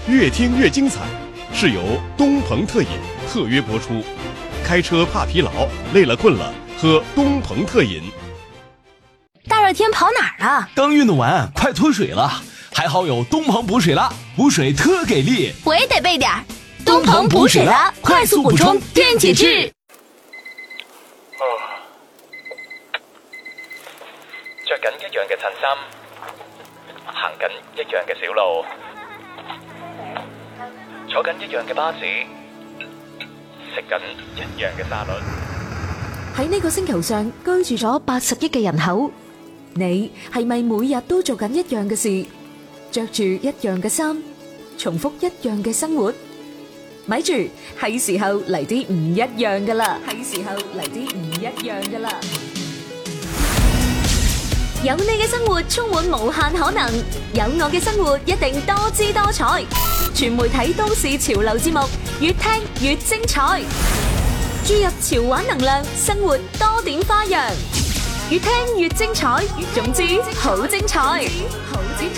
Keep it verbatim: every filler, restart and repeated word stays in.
越听越精彩，是由东鹏特饮特约播出。开车怕疲劳，累了困了，喝东鹏特饮。 大热天跑哪儿了？ 刚运动完，快脱水了。还好有东鹏补水拉，补水特给力。 我也得备点儿。东鹏补水拉，快速补充电解质。 哦，着緊一樣嘅襯衫，行緊一樣嘅小路，坐緊一樣嘅巴士，食緊一樣嘅沙律。 喺呢個星球上居住咗八十億嘅人口，你係咪每日都做緊一樣嘅事，着住一樣嘅衫，重複一樣嘅生活？咪住，係時候嚟啲唔一樣噶啦！係時候嚟啲唔一樣噶啦！ 有你嘅生活充滿無限可能，有我嘅生活一定多姿多彩。全媒體都市潮流節目，越聽越精彩。注入潮玩能量，生活多點花樣，越聽越精彩。總之好精彩！